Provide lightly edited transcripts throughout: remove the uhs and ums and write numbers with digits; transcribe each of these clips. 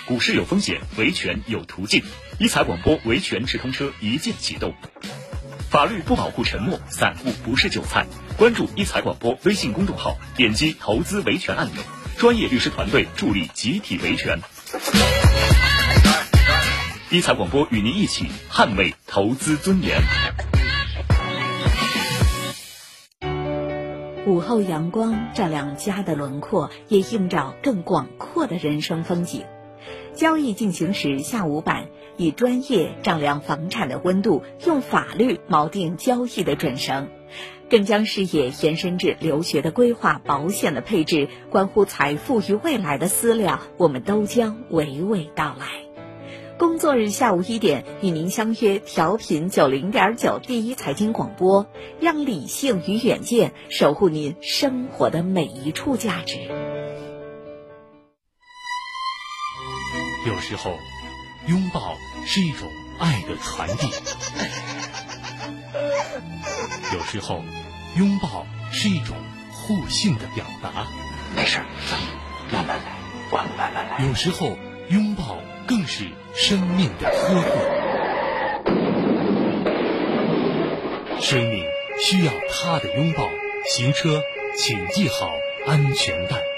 股市有风险，维权有途径。一财广播维权直通车一键启动。法律不保护沉默，散户不是韭菜。关注一财广播微信公众号，点击投资维权按钮，专业律师团队助力集体维权。一财广播与您一起捍卫投资尊严。 午后阳光照亮家的轮廓，也映照更广阔的人生风景。交易进行时下午版，以专业丈量房产的温度，用法律锚定交易的准绳，更将视野延伸至留学的规划、保险的配置，关乎财富与未来的思量，我们都将娓娓道来。工作日下午1点，与您相约调频90.9第一财经广播，让理性与远见守护您生活的每一处价值。 有时候，拥抱是一种爱的传递；有时候，拥抱是一种互信的表达。 没事，慢慢来，我们慢慢来。 有时候，拥抱更是生命的呵护。生命需要他的拥抱，行车请系好安全带。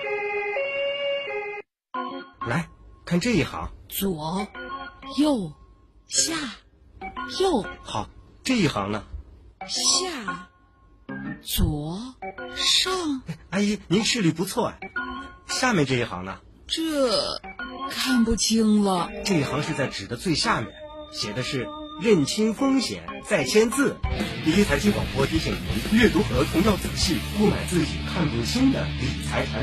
来看这一行， 左右下右。 好，这一行呢？ 下左上。 阿姨，您视力不错哎。下面这一行呢？ 这看不清了。 这一行是在纸的最下面，写的是认清风险再签字。第一财经广播提醒您，阅读合同要仔细，勿买自己看不清的理财产品。